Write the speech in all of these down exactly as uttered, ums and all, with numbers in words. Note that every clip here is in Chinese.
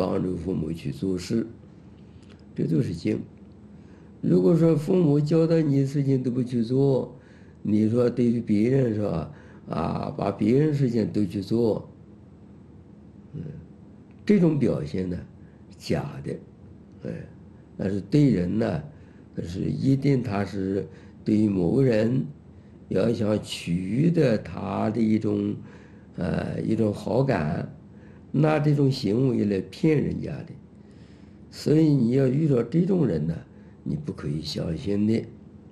帮助父母去做事，这都是敬。如果说父母交代你的事情都不去做，你说对于别人是吧？啊，把别人事情都去做，嗯，这种表现呢，假的，哎，但是对人呢，那是一定他是对于某个人，要想取得他的一种，呃，一种好感，拿这种行为来骗人家的，所以你要遇到这种人呢，你不可以相信的。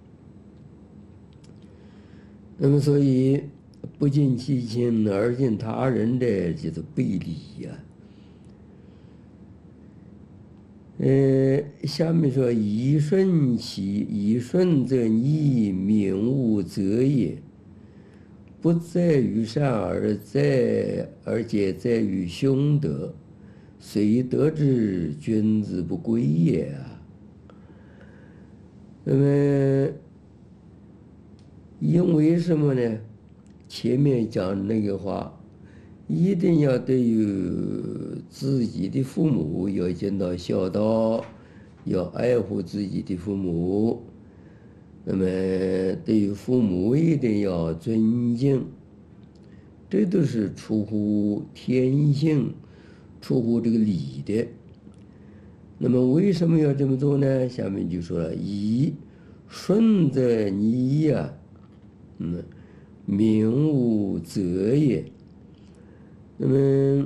那么，所以不近其亲而近他人的，就是背离呀、呃，下面说：以顺其以顺则逆，民无责也。不在于善，而在而且在于凶德。虽得之，君子不贵也啊。那么，因为什么呢？前面讲那个话，一定要对于自己的父母要尽到孝道，要爱护自己的父母。那么，对于父母一定要尊敬，这都是出乎天性、出乎这个理的。那么，为什么要这么做呢？下面就说了：以顺则逆呀，嗯，民无责也。那么，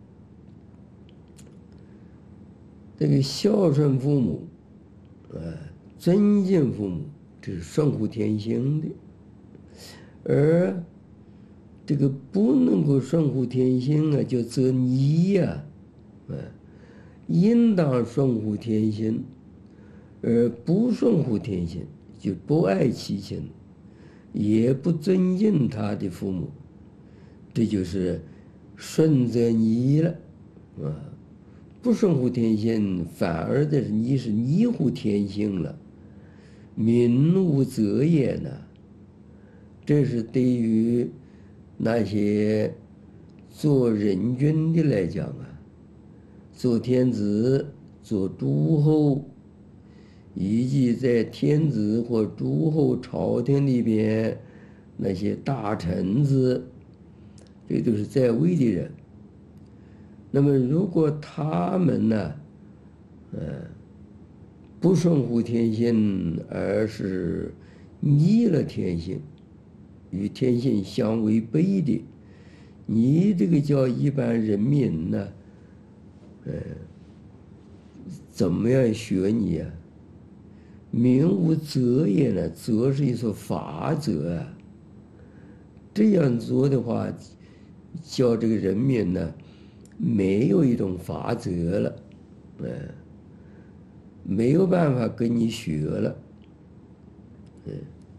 这个孝顺父母，啊，尊敬父母，这是顺乎天性的。而这个不能够顺乎天性啊，叫则逆呀，啊，应当顺乎天性，而不顺乎天性，就不爱其亲，也不尊敬他的父母，这就是顺则逆了，啊，不顺乎天性，反而的是你是逆乎天性了，民无责也呢。这是对于那些做人君的来讲啊，做天子、做诸侯，以及在天子或诸侯朝廷里边那些大臣子，这都是在位的人。那么，如果他们呢，呃，不顺乎天性，而是逆了天性，与天性相违背的，你这个叫一般人民呢，呃，怎么样学你呀、啊？民无责也呢？责是一说法则啊。这样做的话，叫这个人民呢，没有一种法则了，呃，没有办法跟你学了，嗯。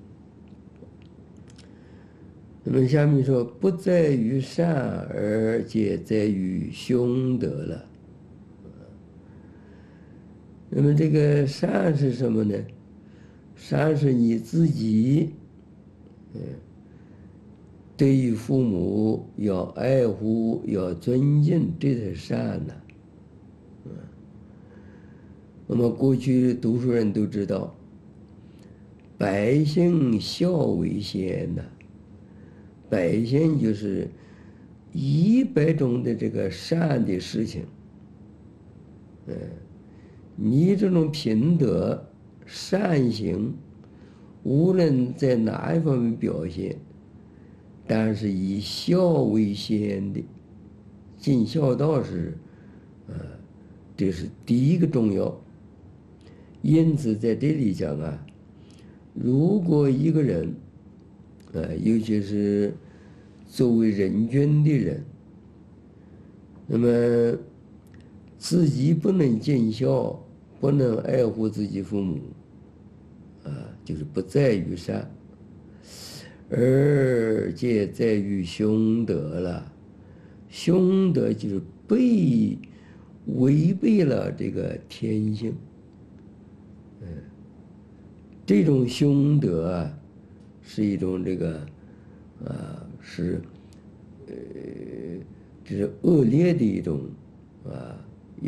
那么下面说，不在于善，而且在于凶德了。那么这个善是什么呢？善是你自己，嗯，对于父母要爱护，要尊敬，这才是善呢。嗯。那么过去读书人都知道，百姓孝为先呐。百姓就是一百种的这个善的事情，嗯，你这种品德、善行，无论在哪一方面表现，但是以孝为先的，尽孝道是，呃，这是第一个重要。因此，在这里讲啊，如果一个人，呃，尤其是作为人君的人，那么自己不能尽孝，不能爱护自己父母，啊，就是不在于善，而且在于凶德了。凶德就是背违背了这个天性，嗯，这种凶德啊，是一种这个，啊，是，呃，这是恶劣的一种，啊，